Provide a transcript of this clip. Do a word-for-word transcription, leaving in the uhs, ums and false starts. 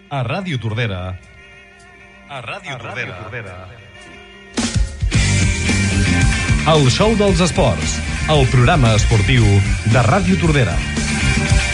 A Ràdio Tordera. A Ràdio Tordera. El show dels esports, el programa esportiu de Ràdio Tordera.